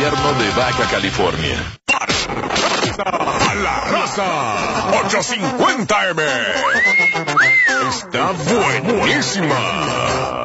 gobierno de Baja California. A la raza 850M. Está buenísima.